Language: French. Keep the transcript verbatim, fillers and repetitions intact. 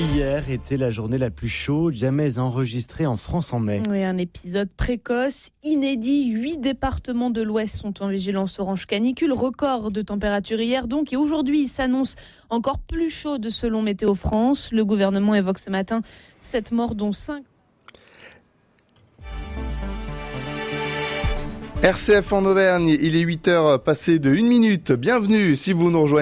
Hier était la journée la plus chaude jamais enregistrée en France en mai. Oui, un épisode précoce, inédit. Huit départements de l'Ouest sont en vigilance orange canicule. Record de température hier donc. Et aujourd'hui, il s'annonce encore plus chaude selon Météo France. Le gouvernement évoque ce matin sept morts dont cinq. R C F en Auvergne, il est huit heures passées de une minute. Bienvenue si vous nous rejoignez.